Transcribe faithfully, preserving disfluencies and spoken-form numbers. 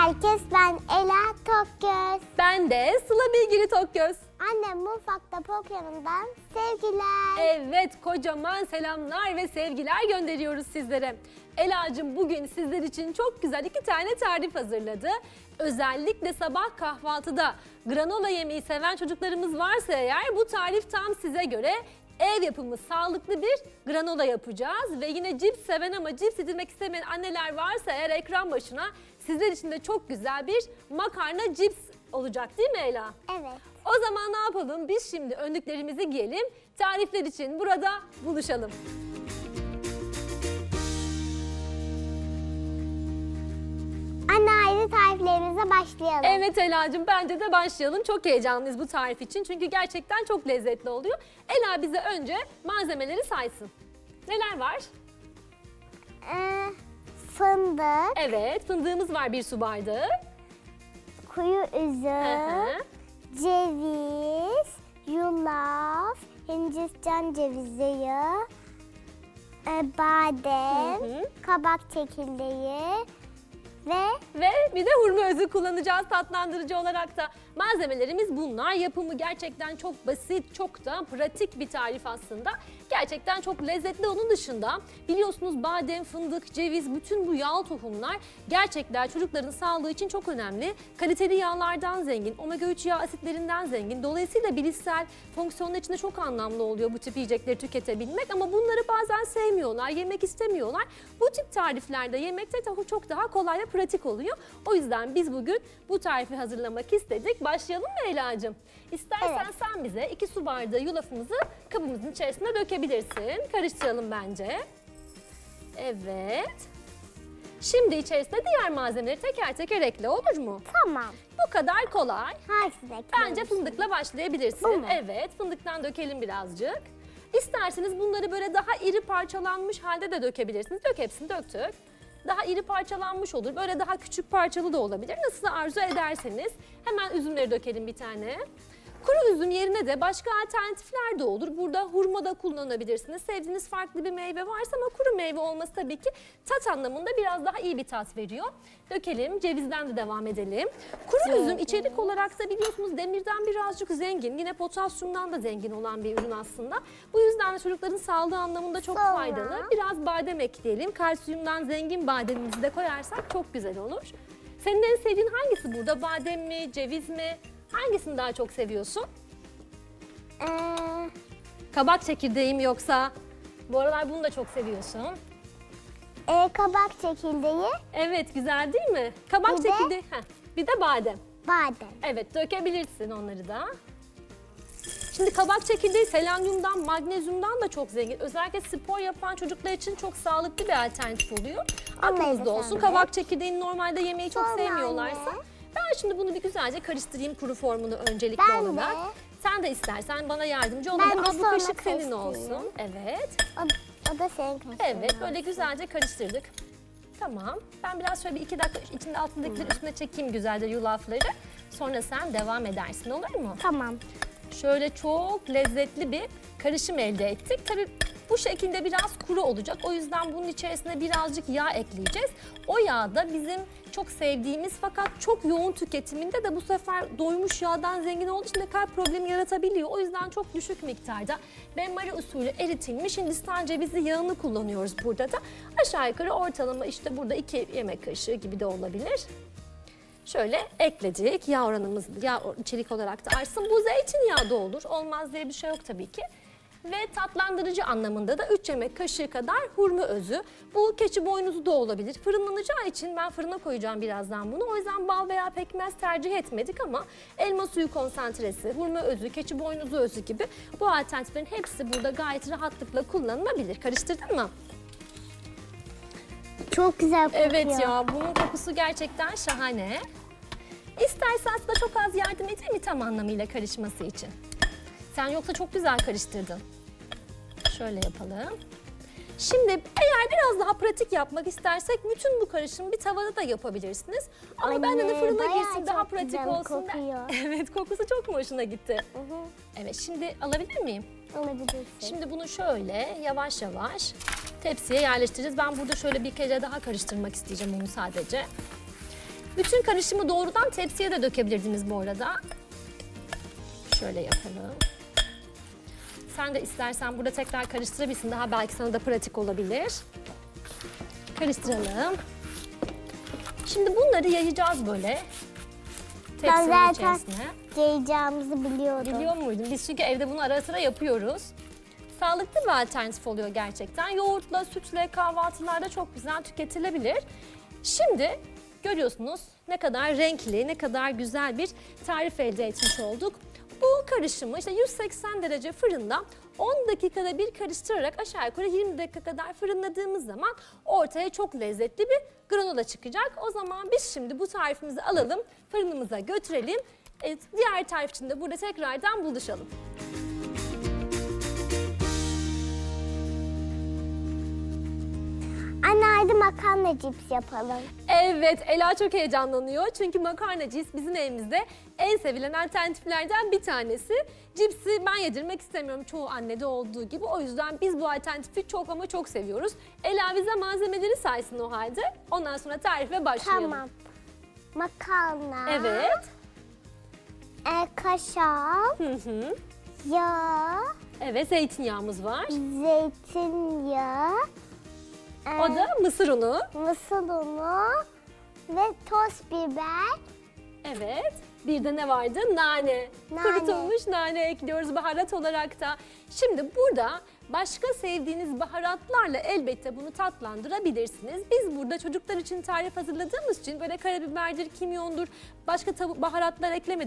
herkes, ben Ela Tokgöz. Ben de Sıla Bilgili Tokgöz. Annem mutfakta programından sevgiler. Evet, kocaman selamlar ve sevgiler gönderiyoruz sizlere. Ela'cığım bugün sizler için çok güzel iki tane tarif hazırladı. Özellikle sabah kahvaltıda granola yemeyi seven çocuklarımız varsa eğer bu tarif tam size göre. Ev yapımı sağlıklı bir granola yapacağız ve yine cips seven ama cips yedirmek istemeyen anneler varsa eğer ekran başına sizler için de çok güzel bir makarna cips olacak değil mi Ela? Evet. O zaman ne yapalım? Biz şimdi önlüklerimizi giyelim. Tarifler için burada buluşalım. Anne, ayrı tariflerimize başlayalım. Evet Ela'cığım, bence de başlayalım. Çok heyecanlıyız bu tarif için çünkü gerçekten çok lezzetli oluyor. Ela bize önce malzemeleri saysın. Neler var? Ee, fındık, Evet, fındığımız var bir su bardağı. kuyu Hı üzüm, hı. ceviz, yulaf, Hindistan cevizi yağı, e, badem, Hı hı. kabak çekirdeği ve Ve bir de hurma özü kullanacağız tatlandırıcı olarak da. Malzemelerimiz bunlar. Yapımı gerçekten çok basit, çok da pratik bir tarif aslında. Gerçekten çok lezzetli. Onun dışında biliyorsunuz badem, fındık, ceviz, bütün bu yağ tohumlar gerçekten çocukların sağlığı için çok önemli. Kaliteli yağlardan zengin, omega üç yağ asitlerinden zengin. Dolayısıyla bilişsel fonksiyonlar için de çok anlamlı oluyor bu tip yiyecekleri tüketebilmek. Ama bunları bazen sevmiyorlar, yemek istemiyorlar. Bu tip tariflerde yemekte çok daha kolay ve pratik oluyor. O yüzden biz bugün bu tarifi hazırlamak istedik. Başlayalım mı Ela'cığım? İstersen Evet. sen bize iki su bardağı yulafımızı kabımızın içerisine dökebilirsin. Karıştıralım bence. Evet. Şimdi içerisine diğer malzemeleri teker teker ekle, olur mu? tamam. Bu kadar kolay. Hangisini ekleyelim? Bence fındıkla başlayabilirsin. Bu mu? Evet, fındıktan dökelim birazcık. İsterseniz bunları böyle daha iri parçalanmış halde de dökebilirsiniz. Dök, hepsini döktük. Daha iri parçalanmış olur. Böyle daha küçük parçalı da olabilir. Nasıl arzu ederseniz. Hemen üzümleri dökelim bir tane. Kuru üzüm yerine de başka alternatifler de olur. Burada hurma da kullanabilirsiniz. Sevdiğiniz farklı bir meyve varsa ama kuru meyve olması tabii ki tat anlamında biraz daha iyi bir tat veriyor. Dökelim. Cevizden de devam edelim. Kuru üzüm içerik olarak da biliyorsunuz demirden birazcık zengin. Yine potasyumdan da zengin olan bir ürün aslında. Bu yüzden de çocukların sağlığı anlamında çok Sonra? faydalı. Biraz badem ekleyelim. Kalsiyumdan zengin bademimizi de koyarsak çok güzel olur. Senin en sevdiğin hangisi burada? Badem mi, ceviz mi? Hangisini daha çok seviyorsun? Ee, Kabak çekirdeği mi yoksa? Bu aralar bunu da çok seviyorsun. e, kabak çekirdeği, Evet, güzel değil mi? Kabak Bir de- çekirdeği. Heh, bir de badem. badem. Evet, dökebilirsin onları da. Şimdi kabak çekirdeği selenyumdan, magnezyumdan da çok zengin. Özellikle spor yapan çocuklar için çok sağlıklı bir alternatif oluyor. Aklınızda olsun. efendim. Kabak çekirdeğini normalde yemeyi çok Sonra sevmiyorlarsa. anne. Ben şimdi bunu bir güzelce karıştırayım kuru formunu öncelikli Ben de. olarak. Sen de istersen bana yardımcı Ben olabilir. de Al bu sonra kaşık senin karıştırayım. olsun. Evet. O, o da senin kaşığın. Evet, böyle güzelce karıştırdık. Tamam. Ben biraz şöyle bir iki dakika içinde altındakileri üstüne çekeyim güzelce yulafları. Sonra sen devam edersin, olur mu? Tamam. Şöyle çok lezzetli bir karışım elde ettik. Tabii bu şekilde biraz kuru olacak. O yüzden bunun içerisine birazcık yağ ekleyeceğiz. O yağ da bizim çok sevdiğimiz fakat çok yoğun tüketiminde de bu sefer doymuş yağdan zengin olduğu için de kalp problemi yaratabiliyor. O yüzden çok düşük miktarda benmari usulü eritilmiş Hindistan cevizi yağını kullanıyoruz burada da. Aşağı yukarı ortalama işte burada iki yemek kaşığı gibi de olabilir. Şöyle ekledik. Yağ oranımız, yağ içerik olarak da artsın. Bu zeytinyağı da olur. Olmaz diye bir şey yok tabii ki. Ve tatlandırıcı anlamında da üç yemek kaşığı kadar hurma özü. Bu keçi boynuzu da olabilir. Fırınlanacağı için ben fırına koyacağım birazdan bunu. O yüzden bal veya pekmez tercih etmedik ama elma suyu konsantresi, hurma özü, keçi boynuzu özü gibi bu alternatiflerin hepsi burada gayet rahatlıkla kullanılabilir. Karıştırdın mı? Çok güzel kokuyor. Evet ya, bunun kokusu gerçekten şahane. İstersen aslında çok az yardım edeyim mi tam anlamıyla karışması için? Sen yoksa çok güzel karıştırdın. Şöyle yapalım. Şimdi eğer biraz daha pratik yapmak istersek bütün bu karışımı bir tavada da yapabilirsiniz. Ama Anne, benden de fırına bayağı girsin daha çok pratik güzel olsun. da- kokuyor. Evet, kokusu çok mu hoşuna gitti? Hı hı. Evet, şimdi alabilir miyim? Alabilirsin. Şimdi bunu şöyle yavaş yavaş tepsiye yerleştireceğiz. Ben burada şöyle bir kere daha karıştırmak isteyeceğim onu sadece. Bütün karışımı doğrudan tepsiye de dökebilirdiniz bu arada. Şöyle yapalım. Sen de istersen burada tekrar karıştırabilirsin. Daha belki sana da pratik olabilir. Karıştıralım. Şimdi bunları yayacağız böyle. Ben Tepsinin zaten içerisine. yiyeceğimizi biliyordum. Biliyor muydun? Biz çünkü evde bunu ara sıra yapıyoruz. Sağlıklı bir alternatif oluyor gerçekten. Yoğurtla, sütle, kahvaltılarda çok güzel tüketilebilir. Şimdi görüyorsunuz ne kadar renkli, ne kadar güzel bir tarif elde etmiş olduk. Bu karışımı işte yüz seksen derece fırında on dakikada bir karıştırarak aşağı yukarı yirmi dakika kadar fırınladığımız zaman ortaya çok lezzetli bir granola çıkacak. O zaman biz şimdi bu tarifimizi alalım, fırınımıza götürelim. Evet, diğer tarif için de burada tekrardan buluşalım. Anne hadi makarna cips yapalım. Evet, Ela çok heyecanlanıyor çünkü makarna cips bizim evimizde en sevilen alternatiflerden bir tanesi. Cipsi ben yedirmek istemiyorum çoğu annede olduğu gibi. O yüzden biz bu alternatifi çok ama çok seviyoruz. Ela bize malzemeleri saysın o halde. Ondan sonra tarife başlayalım. Tamam. Makarna. Evet. E, kaşar. Hı hı. Yağ. Evet, zeytinyağımız var. Zeytinyağı. e, O da mısır unu. Mısır unu. Ve toz biber. Evet. Bir de ne vardı? Nane. Nane. Kurutulmuş nane ekliyoruz baharat olarak da. Şimdi burada başka sevdiğiniz baharatlarla elbette bunu tatlandırabilirsiniz. Biz burada çocuklar için tarif hazırladığımız için böyle karabiberdir, kimyondur, başka tabu- baharatlar eklemedik.